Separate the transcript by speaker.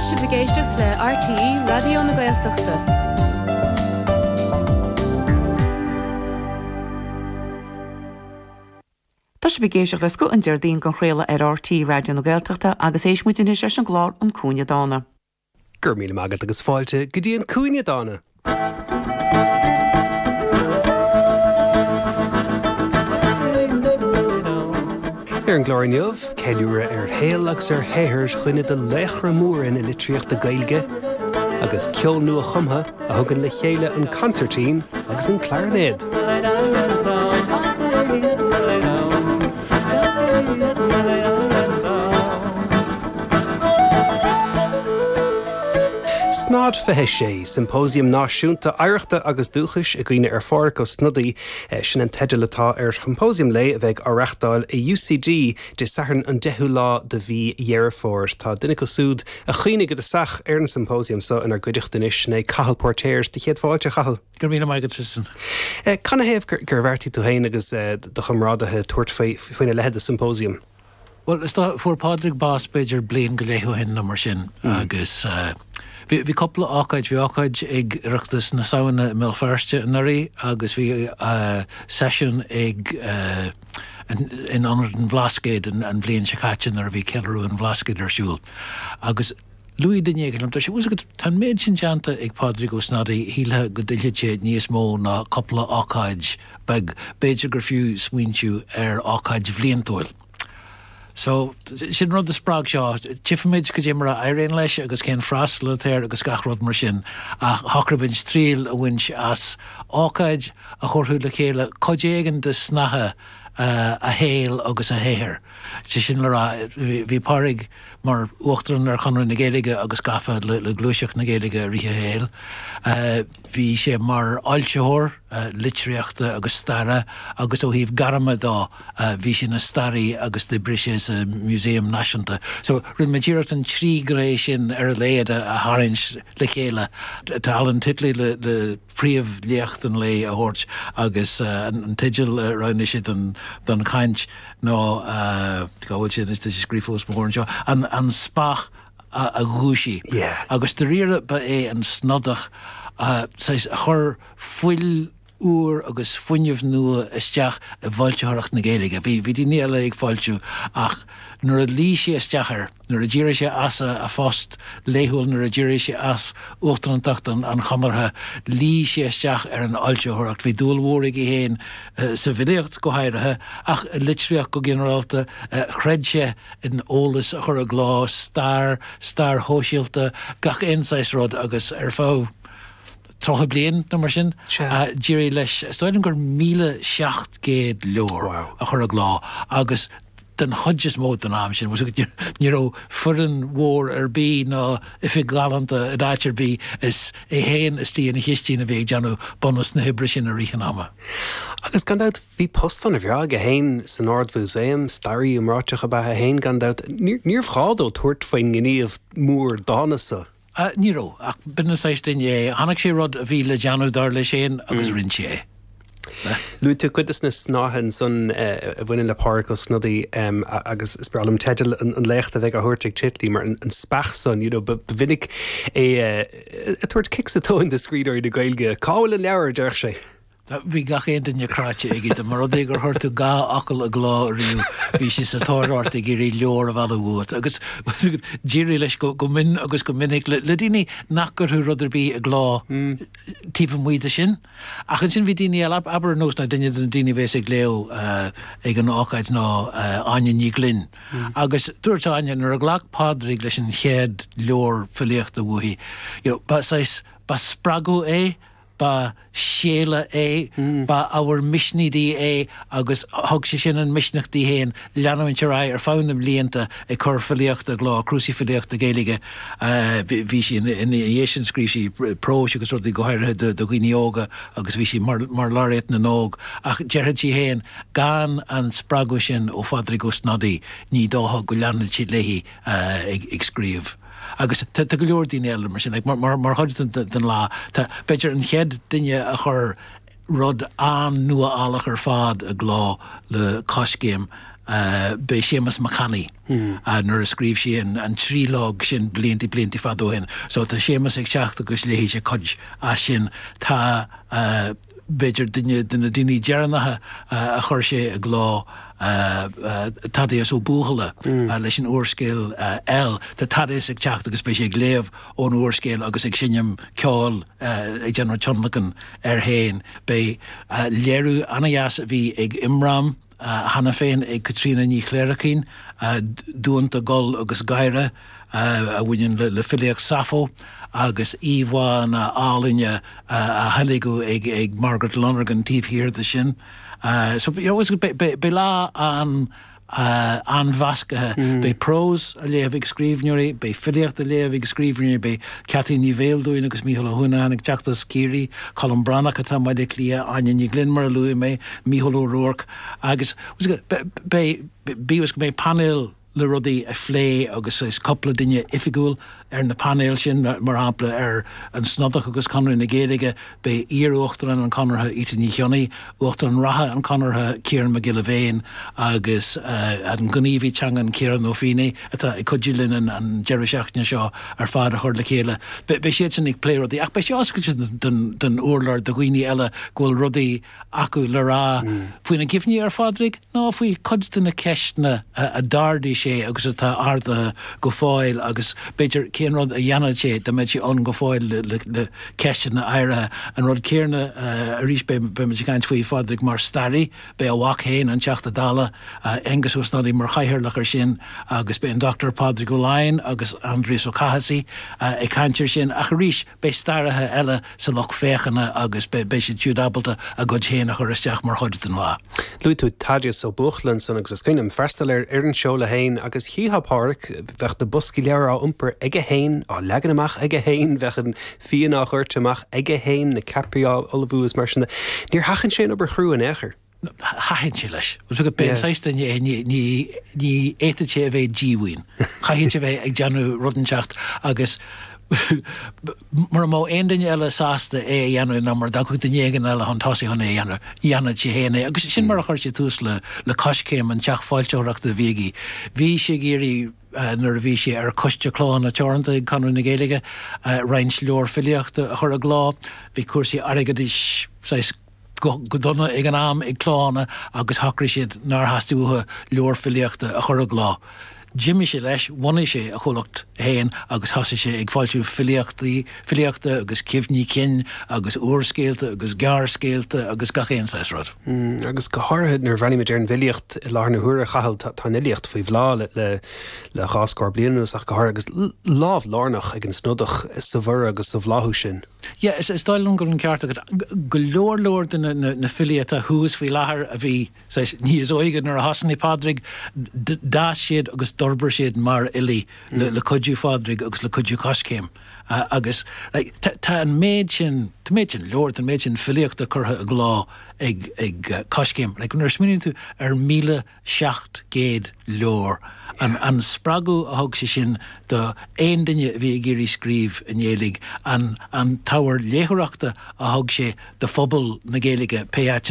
Speaker 1: si bhgéisteach le RTE Radio na Gaeltachta.
Speaker 2: Tá sé bhgéisteach le sco an deardaín go chréile ar RTE Radio na Gaeltachta agus éis muidir is an glár an cúine dána.
Speaker 3: Gur míle magad agus fáilte go dtí an cúine dána. Ar an glóirneamh, ceiliúra ar héal agus ar héthir chuine de lechra mór in litríocht de Gaeilge, agus ceol nua chumtha a thugann le chéile an concertín agus an clarinéad. Snád fethe sé, symposium náisiúnta aireachta agus dúchais a gcuine ar fáir go snodaí sin an teidir letá ar symposium le a bheith áireachtáil i UCD de saithn an 10 lá de bhí dhearfóir. Tá duine go súd a chuoine go sach ar an symposium so in ar goideachtain is na Cathal Portéirs de chéad fáilte Cathal.
Speaker 4: Gur míle maigad tusan.
Speaker 3: Canna héamh gur bhirtí tú hain agus do chumrádathe tuairt faoine lehead a symposium?
Speaker 4: Well, is tá fuair Pádraig Bás beidir bliain go léithú hin na mar sin agus Bhí coppla ácaid ag iireachtas na saona mé firste narí agus bhí session ag in honor an Bhlascéad an bblion Secáin ar bhí ceilú an Bhlascéad ar siúl. Agus Louis Denégan, tá sé bhús tan méid sin deanta ag Pádraig ó Snadaí híle go duilete níos mó na coppla ácaid beg beidir gur fiú smuointiú ar ácaid bhliaontóil. So, sin rud a sprág seo, tifamid go démara éireann leis agus cén freastal ar agus gachrod mar sin a hacrabin stríl a bhaint as ácaid a chorthú le chéile codégan de snathe a héal agus a héir. Sin le rá, bhí páraigh mar uachtaran ar chunra na Gaeilge agus gafa le glúiseach na Gaeilge ríthe héal. Bhí sé mar ailteóir litríochta agus starra agus ó híomh garama dá bhí sin na starí agus de brise a Museum Náisiúnta. So rud matíireacht an trí grééis sin ar a léad a tharins le chéile. Tá an titlaí le príomh léocht an lé a thuirt agus an tidial roinne siad don chaint nó gáil sin is scrífós mór seo an spach a gúisi. Agus de riire ba é an snodach chur fuil úr agus fuinneamh nua isteach a bhailteoireacht na Gaeilge. Bhí dí néala ag fáilteú ach nuair a lí sé isteachar, nuair a ddíire sé as a fást léithúil nuair a ddíire sé as uachtarantachtain an chamartha lí sé isteach ar an ailteoireacht. Bhí dúlmhóraigh i héin sa bhilíocht go háirithe ach litríocht go generalta chreid sé in ólas a chur a glá star hóisialta gach insáis rud agus ar fá trocha blian na mar sin dírí leis stoilm gur 1,700 leor a chur a glá agus den hodges mód an am sin was níró furin mór ar bí ná if galanta a dáitir bí is é héin is tí na histí na bhéh deanú bonus na hibre sin a ríchan ama.
Speaker 3: Agus gandát bhí postan a bhreag a héin san Ard Museum starí amráteach a bathe héin gandát níor fád ó tuairt faoin gníomh mór dánasa.
Speaker 4: Níró, ach binna sais duine hanach sé rud a bhí le deanú dar le sin agus rinn sé.
Speaker 3: Lú tú cuidas na snáhan san bhaine le páirc ó snodaí agus sprálam teidir an lecht a bheith a thuirteigh titlí mar an spach san, bhainnig é a tuairt kick sa tóin de scríidir de Gaeilge, cáil an leabhar deir sé.
Speaker 4: Bhí gach éon duine cráte ag de mar rud gur thuirtú gá acail a glá riú bhí si sa táirte gur í leor a bhela bhuat agus díirí leis go min agus go minic le daoine nachgurthú rudidir bí a glá tíomh muide sin ach an sin bhí daoine aber nós na duine den daoine bhés ag léo ag an ácaid ná aine ní glynn agus dúirt aine ar a ghlach Pádraig leis an chéad leor filiocht a bhuaí ba spragu é ba séla é ba our misnidí é agus thug sé sin an misneachtaí héin leanhaint rá ar fánam líanta ag chur filiocht a glá crucifiliocht a Gaeilge bhí sí in dhéisian scríb sí prós agus ruirtaí go háirithe do ghuineoga agus bhí sí mar láréit na nóg ach dearthaid sí héin gan an spragu sin ó Pádraig ó Snadaí ní dátha go leanhaid siad léhí ag scríomh. Agus go leor daoine eile mar sin mar chuid den lá tá beidir an chead duine a chur rud an nua alach ar fad a glá le coscéim be Seamus McCanny nuair a scríb sé an trílog sin blianttí fadóin. So tá Seamus ag teach agus léhí sé cod a sin tá beidir duine dearnathe a chuir sé a glá tadéas ó búchaile leis an uorscéil Tá tadéas ag teach agus be sé ag léamh ón uorscéil agus ag sinneam ceáil ag deanra tionlacan héin be léirú anaheas a bhí ag imram Hanna féin ag Katrina ní chléiricín dúnta gol agus gaire a bhainean le filiach Sappho agus Íomhá na álainne a heiligú ag Margaret Lonergan tíomhhir de sin. So be lá an vascathe be prós a léamh ag scríbneoirí, be filiacht a léamh ag scríbneoirí, be Cathy ní Bhéaldúin agus Mícheál Ó Húna ag teachtas Círí, Colm Brannach atá maid ag lia, Anya ní Glinmar luí mé, Mícheál O'Rourke agus bíos go mé panel le rudaí a phlé agus is coppla duine ifigúil na panel sin mar ampla an snodach agus conir na géige be íochttar an conirtha Itaní Cheonnaí, uachtar an ratha an conirtha Kieran McGillivain agus an gníomhí teang an Kieran O'Feeney atá i codúlinn an Jeiriseachne seo ar fád a chuir le chéile. Be siad sin ag plé rudaí ach be sé oscailte den úrlar do ghuioine eile ghfuil rudaí acu le rá faoin na gifní ar fádrig ná faoi codta na ceistna a dardaí sé agus atá arda go fáil agus beidir céan rud a dhéanad sé de meid sé an go fáil le ceiste na aire an rud céarna a rís be meid gaint faoi fádrig mar starí be a bhac héin an teachta dála engus os nádaí mar chaithir le sin agus be an Dr. Padraig O'Lyon agus Andrés O'Cahasí ag cantir sin a rís be starathe eile sa loch féchanna agus be sé túdabalta a god héin a churisteach mar chuid den lá.
Speaker 3: Lú tú Tadjas ó Buchlan san agus cuinim freistal ar an seo le héin agus Híha Park bheith de busci lear á umper ige héin á legan amach ige héin bheith an fian á chuirteach ige héin na capriá olbhúas mar sinna. Níor hachan sin obair chrú an éair.
Speaker 4: Hahin sé leis. Was go ben seiste ní éite sé a bheith díhhain. Chahin sé bheith ag deanú rudanseacht agus mar má ein duine eile sásta dhéanú ná mar da chu dunégan eile an tosaí honna dhéanad sé héna agus sin mar a chuir sé tús le coscéim an teach fáilteoireachta bhíigi. Bhí sé géirí nar bhí sé ar coiste chlán a teoranta ag canú na Gaeilge reins leor filiachta a chur a glá, bhí cuasaí airgadis go donna ag an am ag chlána agus thacra siad nar hasúthe leor filiachta a chur a glá. Jimmy sé leis, bhaine sé a cholacht héin agus hasasa sé ag fáiltiú filiachta agus cimhní cin agus uorscéalta agus gearrscéalta agus gachéon saisrad.
Speaker 3: Agus go háirthead nar bhainnig meid ar an bhiliocht i láthair na huair a chail tá iliocht faoi bhlá le cháscóir blianús ach go háir agus lámh lárnach ag an snodach sa bhar agus sa bhláthú sin.
Speaker 4: Ja, is dáilm go an ceart go leor na filiata thuús faoi láthair a bhí níos óigad nar a hasan í Padraig dá siad agus dorbar siad mar ilí le codú Padraig agus le codú coscéim agus tá an méid sin leor an méid sin filiachta chutha a glá ag coscéim nar smíonn tú ar 1,700 leor an spragu a thug sé sin do aon duine bhí géirí scríb in Gaeilge an táhair léthreachta a thug sé de phobal na Gaeilge